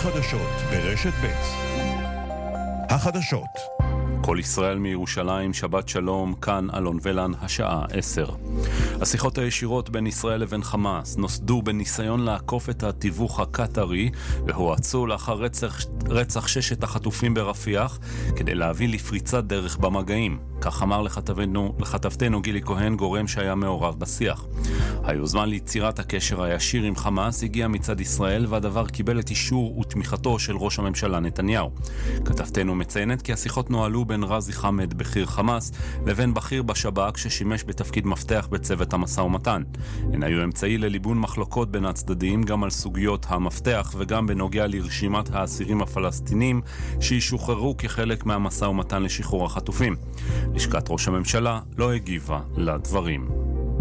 החדשות ברשת ב'. החדשות. כל ישראל מירושלים, שבת שלום, כאן אלון ולן, השעה 10. השיחות הישירות בין ישראל לבין חמאס נוסדו בניסיון לעקוף את התיווך הקטרי והואצו לאחר רצח 6 החטופים ברפיח כדי להביא לפריצת דרך במגעים. כך אמר לכתבתנו גילי כהן, גורם שהיה מעורב בשיח. היוזמה ליצירת הקשר הישיר עם חמאס הגיעה מצד ישראל, והדבר קיבל את אישור ותמיכתו של ראש הממשלה נתניהו. כתבתנו מציינת כי השיחות נועלו בין רזי חמד, בכיר חמאס, לבין בכיר בשב"כ ששימש בתפקיד מפתח בצוות המשא ומתן. הן היו אמצעי לליבון מחלוקות בין הצדדים, גם על סוגיות המפתח וגם בנוגע לרשימת האסירים הפלסטינים שישוחררו כחלק מהמשא ומתן לשחרור החטופים. לשכת ראש הממשלה לא הגיבה לדברים.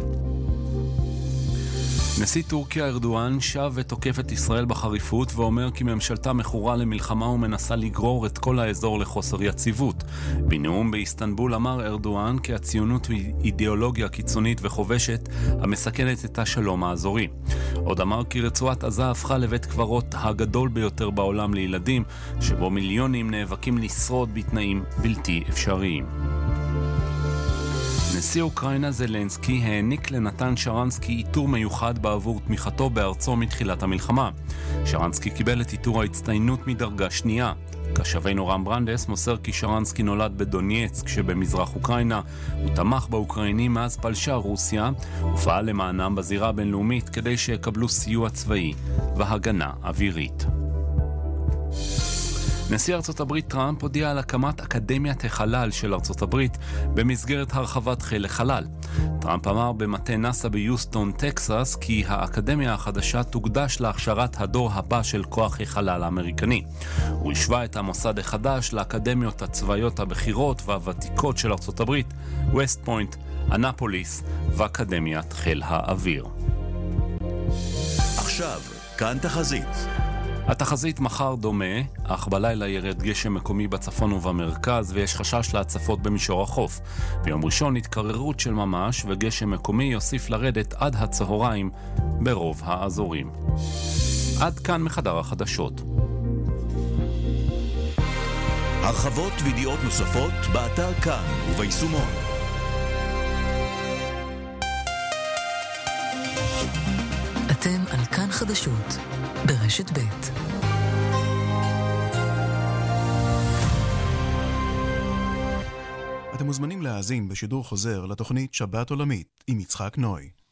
נשיא טורקיה ארדואן שב ותוקף את ישראל בחריפות ואומר כי ממשלתה מכורה למלחמה ומנסה לגרור את כל האזור לחוסר יציבות. בנאום באיסטנבול אמר ארדואן כי הציונות היא אידיאולוגיה קיצונית וחובשת המסכנת את השלום האזורי. עוד אמר כי רצועת עזה הפכה לבית קברות הגדול ביותר בעולם לילדים, שבו מיליונים נאבקים לשרוד בתנאים בלתי אפשריים. נשיא אוקראינה זלנסקי העניק לנתן שרנסקי עיטור מיוחד בעבור תמיכתו בארצו מתחילת המלחמה. שרנסקי קיבל את עיטור ההצטיינות מדרגה שנייה. כשבנו רם ברנדס מוסר כי שרנסקי נולד בדונייצק שבמזרח אוקראינה. הוא תמך באוקראינים מאז פלשה רוסיה ופעל למענם בזירה הבינלאומית כדי שיקבלו סיוע צבאי והגנה אווירית. נשיא ארצות הברית טראמפ הודיע על הקמת אקדמיית החלל של ארצות הברית במסגרת הרחבת חיל החלל. טראמפ אמר במטה נאסא ביוסטון, טקסס, כי האקדמיה החדשה תוקדש להכשרת הדור הבא של כוח החלל האמריקני. הוא השווה את המוסד החדש לאקדמיות הצבאיות הבכירות והוותיקות של ארצות הברית, ווסט פוינט, אנפוליס ואקדמיית חיל האוויר. עכשיו, כאן תחזית. התחזית מחר דומה, אך בלילה ירד גשם מקומי בצפון ובמרכז ויש חשש להצפות במישור החוף. ביום ראשון התקררות של ממש וגשם מקומי יוסיף לרדת עד הצהריים ברוב האזורים. עד כאן מחדר החדשות. הרחבות וידיעות נוספות באתר כאן וביישומון. אתם על כאן חדשות ברשת ב'. אתם מוזמנים להאזין בשידור חוזר לתוכנית שבת עולמית עם יצחק נוי.